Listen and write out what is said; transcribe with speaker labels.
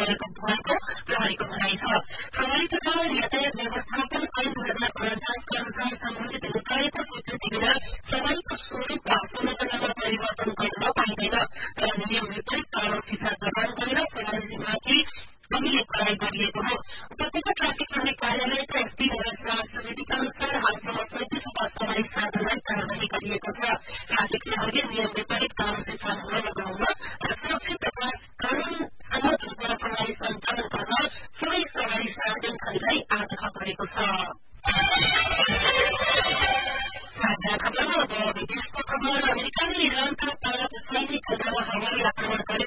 Speaker 1: गरेको भएको प्रहरीको भनाइ छ। सवारी तथा यातायात व्यवस्थापन ऐन 2049 का अनुसार सम्बन्धित निकायको स्वीकृति बिना सवारीको स्वरूप वा संरचनामा परिवर्तन गर्न पाइँदैन। तर नियम विपरीत कालो सिसा जडान गरेर सवारीमाथि अभिलेख कराई गरिएको हो। उपत्यका ट्राफिक प्रहरी कार्यालयका एसपी नरेश राज सुवेदीका अनुसार हालसम्म 37 सवारी साधनलाई कार्यवाही गरिएको छ। ट्राफिक प्रहरीले नियम विपरीत कालो सिसा नलगाउन र सुरक्षित तथा कानून सम्मत रूपमा सवारी सञ्चालन गर्न सबै सवारी साधनहरूलाई आग्रह गरेको छ।